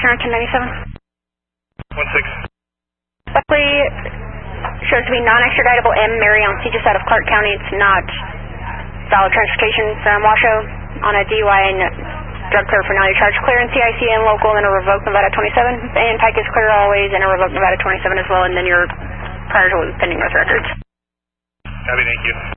transportation on 1097. 16. Buckley shows to be non-extraditable M. Marion, just out of Clark County. It's not valid transportation from Washoe on a DUI and drug clear for non-charge clear in CIC and local, and then a revoked Nevada 27. And Pike is clear always, and a revoked Nevada 27 as well, and then your prior to pending those records. Copy, thank you.